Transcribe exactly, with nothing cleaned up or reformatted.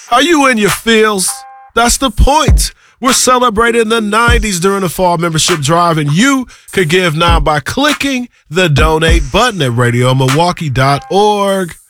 Are you in your feels? That's the point. We're celebrating the nineties during the fall membership drive, and you could give now by clicking the donate button at radio milwaukee dot org.